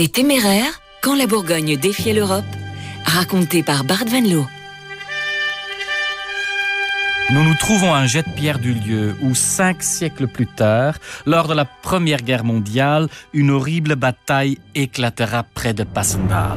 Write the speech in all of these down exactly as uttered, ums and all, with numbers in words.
Les Téméraires, quand la Bourgogne défiait l'Europe, raconté par Bart Van Loo. Nous nous trouvons à un jet de pierre du lieu où, cinq siècles plus tard, lors de la Première Guerre mondiale, une horrible bataille éclatera près de Passendal.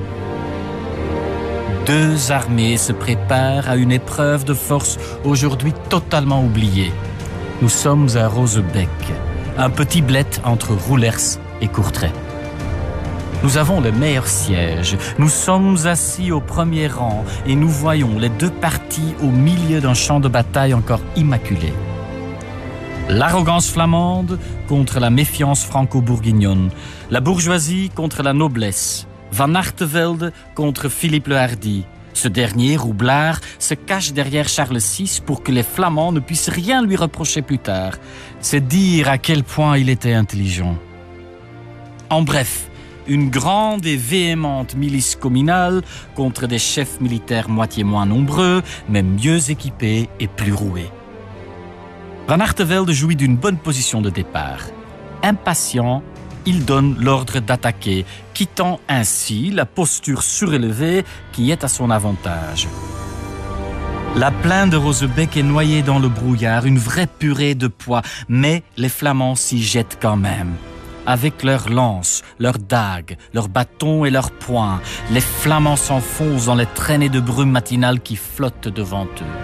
Deux armées se préparent à une épreuve de force aujourd'hui totalement oubliée. Nous sommes à Rosebeek, un petit bled entre Roulers et Courtrai. Nous avons le meilleur siège. Nous sommes assis au premier rang et nous voyons les deux parties au milieu d'un champ de bataille encore immaculé. L'arrogance flamande contre la méfiance franco-bourguignonne. La bourgeoisie contre la noblesse. Van Artevelde contre Philippe le Hardi. Ce dernier, roublard, se cache derrière Charles six pour que les Flamands ne puissent rien lui reprocher plus tard. C'est dire à quel point il était intelligent. En bref, une grande et véhémente milice communale contre des chefs militaires moitié moins nombreux, mais mieux équipés et plus roués. Van Artevelde jouit d'une bonne position de départ. Impatient, il donne l'ordre d'attaquer, quittant ainsi la posture surélevée qui est à son avantage. La plaine de Rosebeek est noyée dans le brouillard, une vraie purée de poids, mais les Flamands s'y jettent quand même. Avec leurs lances, leurs dagues, leurs bâtons et leurs poings, les Flamands s'enfoncent dans les traînées de brume matinale qui flottent devant eux.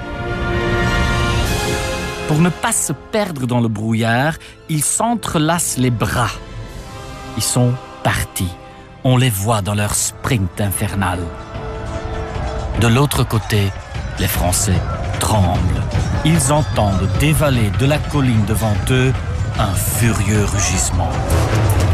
Pour ne pas se perdre dans le brouillard, ils s'entrelacent les bras. Ils sont partis. On les voit dans leur sprint infernal. De l'autre côté, les Français tremblent. Ils entendent dévaler de la colline devant eux un furieux rugissement.